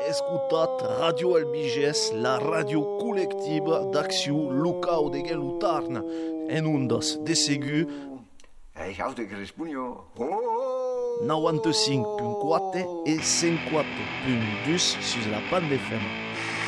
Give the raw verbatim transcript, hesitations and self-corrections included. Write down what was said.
escutat Radio Albiges, la radio collectiva d'acció local de Gelutarna, en ondas de Segu. Hey, hou de Crispunho. Oh! noventa e cinco ponto quatro e cent quatro ponto dois sur la bande F M.